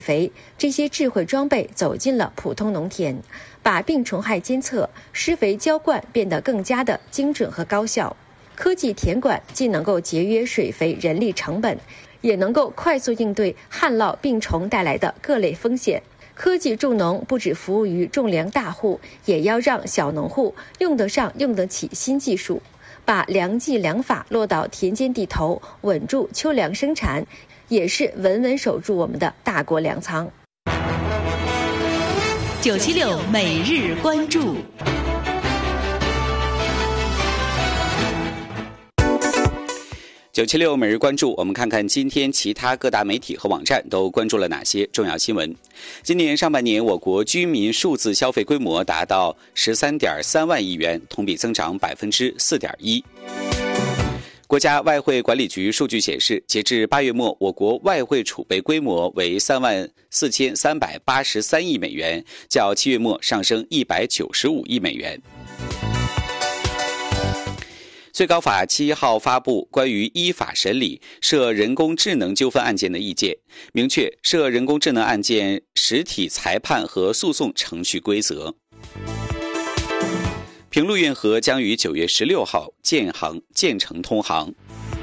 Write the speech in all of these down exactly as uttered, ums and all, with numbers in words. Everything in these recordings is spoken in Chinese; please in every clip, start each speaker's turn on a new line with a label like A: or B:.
A: 肥，这些智慧装备走进了普通农田，把病虫害监测、施肥浇灌变得更加的精准和高效。科技田管既能够节约水肥人力成本，也能够快速应对旱涝病虫带来的各类风险。科技助农不只服务于种粮大户，也要让小农户用得上、用得起新技术，把良技良法落到田间地头，稳住秋粮生产，也是稳稳守住我们的大国粮仓。
B: 九七六每日关注。
C: 九七六每日关注，我们看看今天其他各大媒体和网站都关注了哪些重要新闻。今年上半年，我国居民数字消费规模达到十三点三万亿元，同比增长百分之四点一。国家外汇管理局数据显示，截至八月末，我国外汇储备规模为三万四千三百八十三亿美元，较七月末上升一百九十五亿美元。最高法七号发布关于依法审理涉人工智能纠纷案件的意见，明确涉人工智能案件实体裁判和诉讼程序规则。平陆运河将于九月十六号建航建成通航。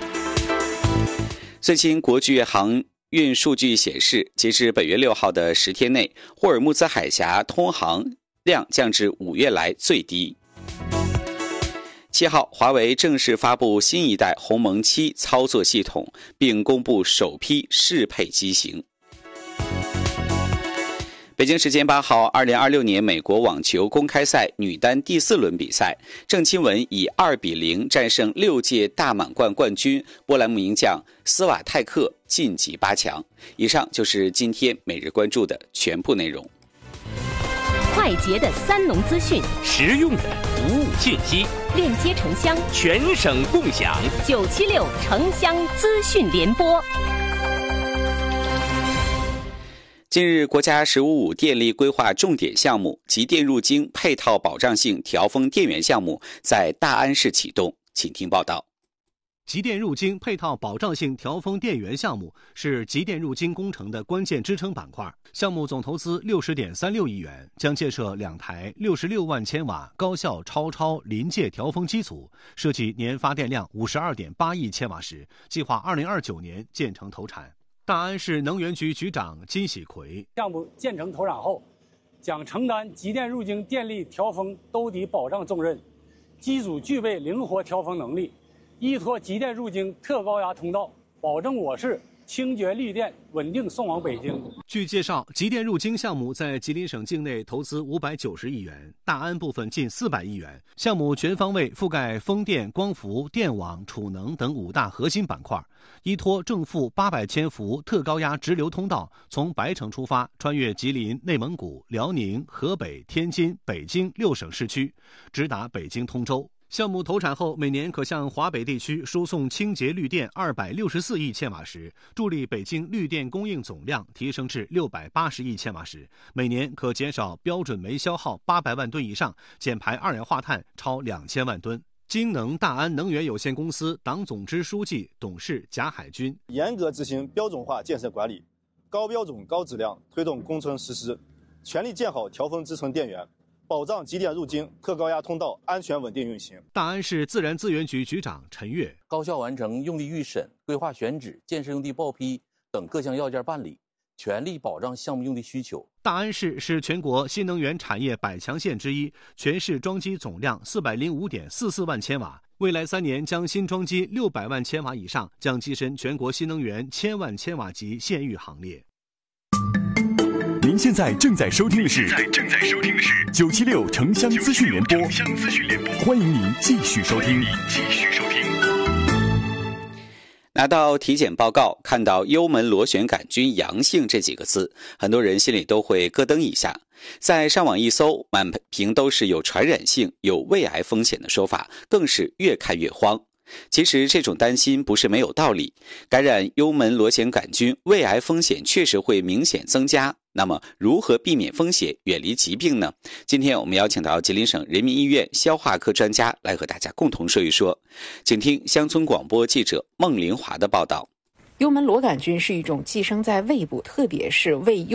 C: 最新国际航运数据显示，截至本月六号的十天内，霍尔木兹海峡通航量降至五月来最低。七号，华为正式发布新一代鸿蒙七操作系统，并公布首批适配机型。北京时间八号，二零二六年美国网球公开赛女单第四轮比赛，郑钦文以二比零战胜六届大满贯冠军波兰名将斯瓦泰克，晋级八强。以上就是今天每日关注的全部内容。
B: 快捷的三农资讯，
D: 实用的服务信息，
B: 链接城乡，
D: 全省共享。
B: 九七六城乡资讯联播。
C: 近日，国家“十五五”电力规划重点项目集电入京配套保障性调峰电源项目在大安市启动，请听报道。
E: 集电入京配套保障性调峰电源项目是集电入京工程的关键支撑板块。项目总投资六十点三六亿元，将建设两台六十六万千瓦高效超超临界调峰机组，设计年发电量五十二点八亿千瓦时，计划二零二九年建成投产。大安市能源局局长金喜奎：
F: 项目建成投产后，将承担集电入京电力调峰兜底保障重任，机组具备灵活调峰能力。依托集电入京特高压通道，保证我市清洁绿电稳定送往北京。
E: 据介绍，集电入京项目在吉林省境内投资五百九十亿元，大安部分近四百亿元。项目全方位覆盖风电、光伏、电网、储能等五大核心板块，依托正负八百千伏特高压直流通道，从白城出发，穿越吉林、内蒙古、辽宁、河北、天津、北京六省市区，直达北京通州。项目投产后，每年可向华北地区输送清洁绿电二百六十四亿千瓦时，助力北京绿电供应总量提升至六百八十亿千瓦时，每年可减少标准煤消耗八百万吨以上，减排二氧化碳超两千万吨。京能大安能源有限公司党总支书记、董事贾海军：
G: 严格执行标准化建设管理，高标准高质量推动工程实施，全力建好调峰支撑电源，保障集电入京特高压通道安全稳定运行。
E: 大安市自然资源局局长陈跃：
H: 高效完成用地预审、规划选址、建设用地报批等各项要件办理，全力保障项目用地需求。
E: 大安市是全国新能源产业百强县之一，全市装机总量四百零五点四四万千瓦，未来三年将新装机六百万千瓦以上，将跻身全国新能源千万千瓦级县域行列。
I: 您现在正在收听的是正在收听的是九七六城乡资讯联播，欢迎您继续收听。继续收听。
C: 拿到体检报告，看到幽门螺旋杆菌阳性这几个字，很多人心里都会咯噔一下。在上网一搜，满屏都是有传染性、有胃癌风险的说法，更是越看越慌。其实这种担心不是没有道理，感染幽门螺旋杆菌，胃癌风险确实会明显增加。那么如何避免风险，远离疾病呢？今天我们邀请到吉林省人民医院消化科专家来和大家共同说一说，请听乡村广播记者孟玲华的报道。
J: 幽门螺杆菌是一种寄生在胃部，特别是胃幽